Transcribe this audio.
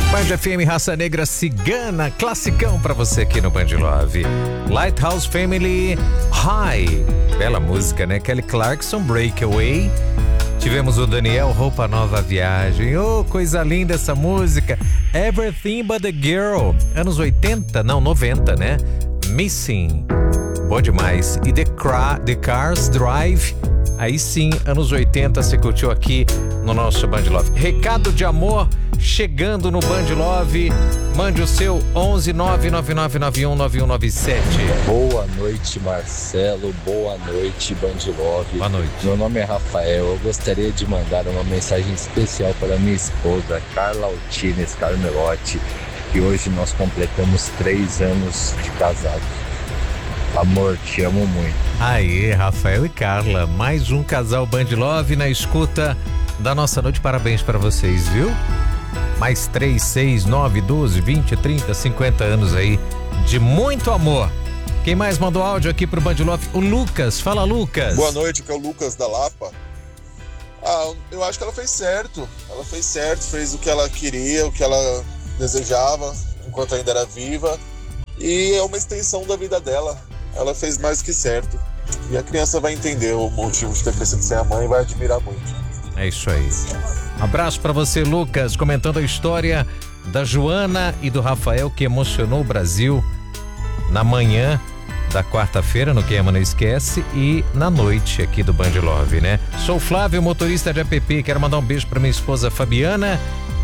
Band FM Raça Negra Cigana, classicão pra você aqui no Band Love. Lighthouse Family, High. Bela música, né? Kelly Clarkson, Breakaway. Tivemos o Daniel, Roupa Nova, Viagem. Oh, coisa linda essa música. Everything But The Girl. Anos 80, não, 90, né? Missing. Bom demais. E The Cars Drive. Aí sim, anos 80, você curtiu aqui no nosso Band Love. Recado de amor chegando no Band Love. Mande o seu 11999919197. Boa noite, Marcelo. Boa noite, Band Love. Boa noite. Meu nome é Rafael. Eu gostaria de mandar uma mensagem especial para minha esposa, Carla Altines Carmelotti, que hoje nós completamos 3 anos de casado. Amor, te amo muito. Aê, Rafael e Carla, mais um casal Band Love na escuta da nossa noite. Parabéns para vocês, viu? Mais 3, 6, 9, 12, 20, 30, 50 anos aí de muito amor. Quem mais mandou áudio aqui pro Band Love? O Lucas. Fala, Lucas. Boa noite, que é o Lucas da Lapa. Eu acho que ela fez certo. Ela fez certo, fez o que ela queria, o que ela desejava, enquanto ainda era viva. E é uma extensão da vida dela. Ela fez mais do que certo. E a criança vai entender o motivo de ter crescido sem a mãe e vai admirar muito. É isso aí. Abraço pra você, Lucas, comentando a história da Joana e do Rafael, que emocionou o Brasil na manhã da quarta-feira, no Quem Ama Não Esquece, e na noite aqui do Band Love, né? Sou Flávio, motorista de app, quero mandar um beijo pra minha esposa Fabiana